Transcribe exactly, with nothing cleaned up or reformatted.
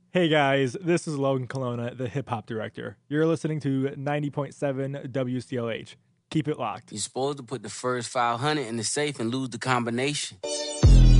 Hey guys, this is Logan Colonna, the hip hop director. You're listening to ninety point seven W C L H. Keep it locked. You're supposed to put the first five hundred in the safe and lose the combination.